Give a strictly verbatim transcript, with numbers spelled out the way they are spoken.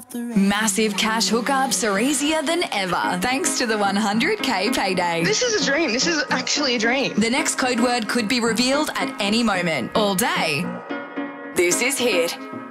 Massive cash hookups are easier than ever thanks to the one hundred K payday. This is a dream. This is actually a dream. The next code word could be revealed at any moment, all day. This is Hit.